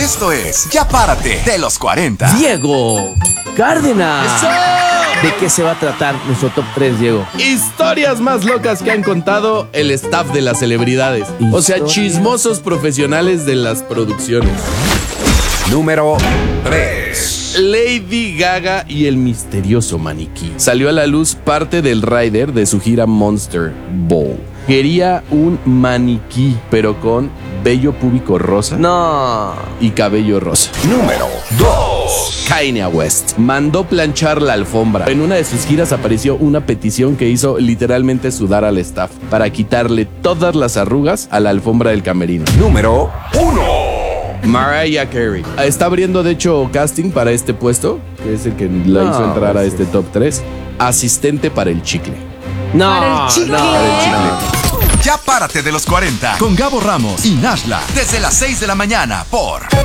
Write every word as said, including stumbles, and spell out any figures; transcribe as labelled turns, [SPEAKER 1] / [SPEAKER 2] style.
[SPEAKER 1] Esto es Ya Párate de los cuarenta.
[SPEAKER 2] Diego Cárdenas.
[SPEAKER 3] ¡Eso!
[SPEAKER 2] ¿De qué se va a tratar nuestro top tres, Diego?
[SPEAKER 3] Historias más locas que han contado el staff de las celebridades. O sea,
[SPEAKER 2] Historias.
[SPEAKER 3] chismosos profesionales de las producciones.
[SPEAKER 1] Número tres.
[SPEAKER 3] Lady Gaga y el misterioso maniquí. Salió a la luz parte del rider de su gira Monster Ball. Quería un maniquí, pero con vello púbico rosa
[SPEAKER 2] No.
[SPEAKER 3] y cabello rosa.
[SPEAKER 1] Número dos.
[SPEAKER 3] Kanye West mandó planchar la alfombra. En una de sus giras apareció una petición que hizo literalmente sudar al staff para quitarle todas las arrugas a la alfombra del camerino.
[SPEAKER 1] Número uno.
[SPEAKER 3] Mariah Carey está abriendo de hecho casting para este puesto, que es el que la
[SPEAKER 2] No,
[SPEAKER 3] hizo entrar a
[SPEAKER 2] pues
[SPEAKER 3] este top tres. Asistente para el chicle.
[SPEAKER 2] No,
[SPEAKER 4] Para el chicle.
[SPEAKER 2] no.
[SPEAKER 3] Para el chicle.
[SPEAKER 1] Ya Párate de los cuarenta con Gabo Ramos y Nashla desde las seis de la mañana por